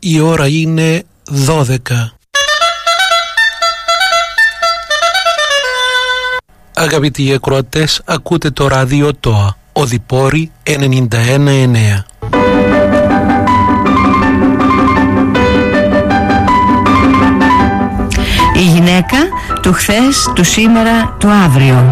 Η ώρα είναι 12. Αγαπητοί ακροατές, ακούτε το ράδιο ΤΟΑ, Οδυπόρη 91,9. Η γυναίκα του χθες, του σήμερα, του αύριο.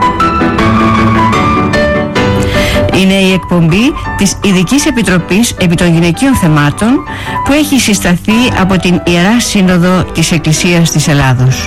Είναι η εκπομπή της Ειδικής Επιτροπής επί των Γυναικείων Θεμάτων που έχει συσταθεί από την Ιερά Σύνοδο της Εκκλησίας της Ελλάδος.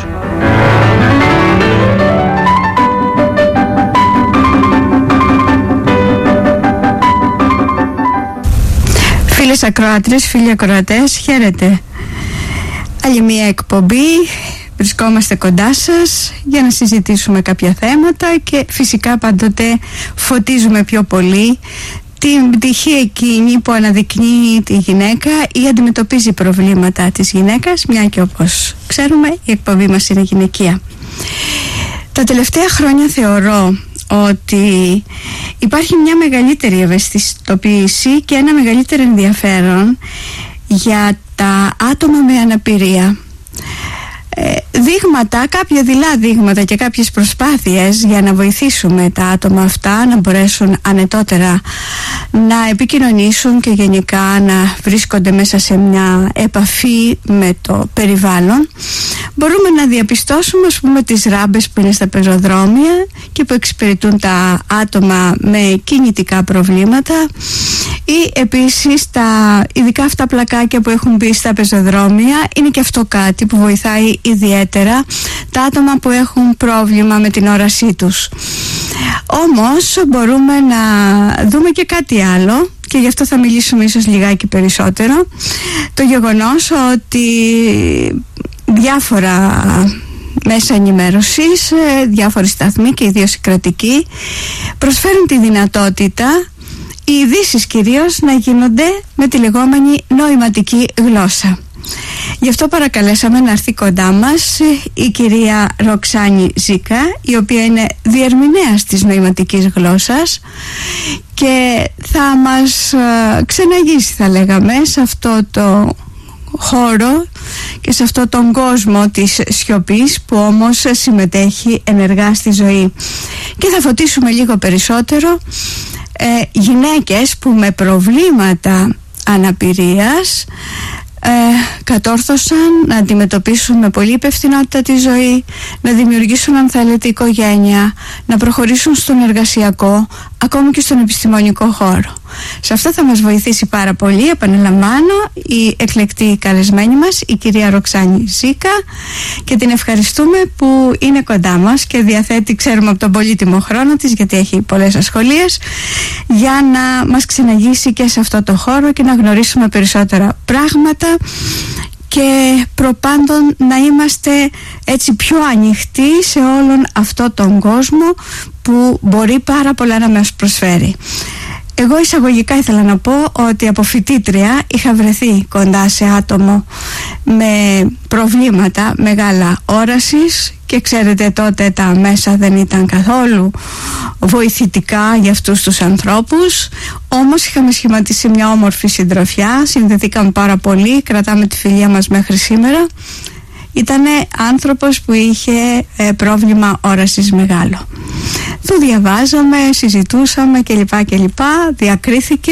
Φίλες ακροάτρες, φίλοι ακροατές, χαίρετε. Άλλη μια εκπομπή. Βρισκόμαστε κοντά σας για να συζητήσουμε κάποια θέματα και φυσικά πάντοτε φωτίζουμε πιο πολύ την πτυχή εκείνη που αναδεικνύει τη γυναίκα ή αντιμετωπίζει προβλήματα της γυναίκας, μια και όπως ξέρουμε η εκπομπή μας είναι γυναικεία. Τα τελευταία χρόνια θεωρώ ότι υπάρχει μια μεγαλύτερη ευαισθητοποίηση και ένα μεγαλύτερο ενδιαφέρον για τα άτομα με αναπηρία. Δείγματα, κάποια δειλά δείγματα και κάποιες προσπάθειες για να βοηθήσουμε τα άτομα αυτά να μπορέσουν ανετότερα να επικοινωνήσουν και γενικά να βρίσκονται μέσα σε μια επαφή με το περιβάλλον. Μπορούμε να διαπιστώσουμε, ας πούμε, τις ράμπες που είναι στα πεζοδρόμια και που εξυπηρετούν τα άτομα με κινητικά προβλήματα, ή επίσης τα ειδικά αυτά πλακάκια που έχουν μπει στα πεζοδρόμια. Είναι και αυτό κάτι που βοηθάει ιδιαίτερα τα άτομα που έχουν πρόβλημα με την όρασή τους. Όμως μπορούμε να δούμε και κάτι άλλο και γι' αυτό θα μιλήσουμε ίσως λιγάκι περισσότερο. Το γεγονός ότι διάφορα μέσα ενημέρωσης, διάφοροι σταθμοί και ιδίως οι κρατικοί προσφέρουν τη δυνατότητα οι ειδήσεις κυρίως να γίνονται με τη λεγόμενη νοηματική γλώσσα. Γι' αυτό παρακαλέσαμε να έρθει κοντά μας η κυρία Ροξάνη Ζίκα, η οποία είναι διερμηνέας της νοηματικής γλώσσας και θα μας ξεναγήσει, θα λέγαμε, σε αυτό το χώρο και σε αυτό τον κόσμο της σιωπής που όμως συμμετέχει ενεργά στη ζωή. Και θα φωτίσουμε λίγο περισσότερο γυναίκες που με προβλήματα αναπηρίας κατόρθωσαν να αντιμετωπίσουν με πολύ υπευθυνότητα τη ζωή, να δημιουργήσουν, αν θέλετε, οικογένεια, να προχωρήσουν στον εργασιακό, ακόμη και στον επιστημονικό χώρο. Σε αυτό θα μας βοηθήσει πάρα πολύ, επαναλαμβάνω, η εκλεκτή καλεσμένη μας, η κυρία Ροξάνη Ζίκα, και την ευχαριστούμε που είναι κοντά μας και διαθέτει, ξέρουμε, από τον πολύτιμο χρόνο της, γιατί έχει πολλές ασχολίες, για να μας ξεναγήσει και σε αυτό το χώρο και να γνωρίσουμε περισσότερα πράγματα και προπάντων να είμαστε έτσι πιο ανοιχτοί σε όλον αυτό τον κόσμο που μπορεί πάρα πολλά να μας προσφέρει. Εγώ εισαγωγικά ήθελα να πω ότι από φοιτήτρια είχα βρεθεί κοντά σε άτομο με προβλήματα μεγάλα όρασης και ξέρετε, τότε τα μέσα δεν ήταν καθόλου βοηθητικά για αυτούς τους ανθρώπους. Όμως είχαμε σχηματίσει μια όμορφη συντροφιά, συνδεθήκαμε πάρα πολύ, κρατάμε τη φιλία μας μέχρι σήμερα. Ήτανε άνθρωπος που είχε πρόβλημα όρασης μεγάλο. Του διαβάζαμε, συζητούσαμε κλπ. Διακρίθηκε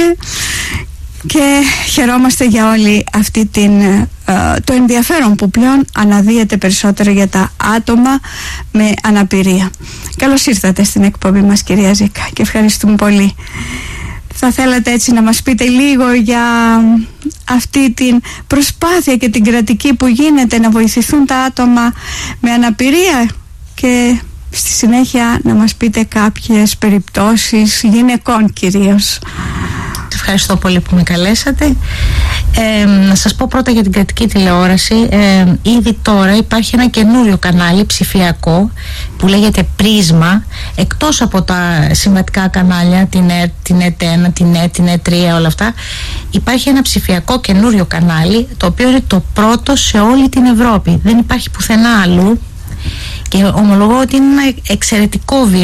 και χαιρόμαστε για όλη αυτή το ενδιαφέρον που πλέον αναδύεται περισσότερο για τα άτομα με αναπηρία. Καλώς ήρθατε στην εκπομπή μας, κυρία Ζίκα, και ευχαριστούμε πολύ. Θα θέλατε έτσι να μας πείτε λίγο για αυτή την προσπάθεια και την κρατική που γίνεται να βοηθηθούν τα άτομα με αναπηρία και στη συνέχεια να μας πείτε κάποιες περιπτώσεις γυναικών κυρίως. Ευχαριστώ πολύ που με καλέσατε. Να σας πω πρώτα για την κρατική τηλεόραση. Ήδη τώρα υπάρχει ένα καινούριο κανάλι ψηφιακό που λέγεται Πρίσμα, εκτός από τα σημαντικά κανάλια, την ΕΤ1, την ΕΤ, την ΕΤ3, όλα αυτά. Υπάρχει ένα ψηφιακό καινούριο κανάλι, το οποίο είναι το πρώτο σε όλη την Ευρώπη. Δεν υπάρχει πουθενά αλλού και ομολογώ ότι είναι ένα εξαιρετικό βήμα